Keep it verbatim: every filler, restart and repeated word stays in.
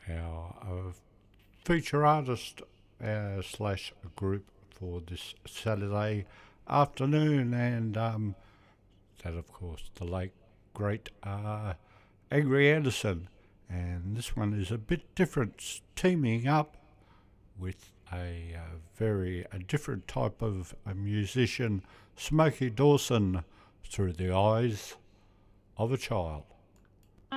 our uh, feature artist uh, slash group for this Saturday afternoon, and um, that, of course, the late great uh, Angry Anderson. And this one is a bit different, teaming up with a uh, very a different type of a musician, Smokey Dawson, Through the Eyes of a Child.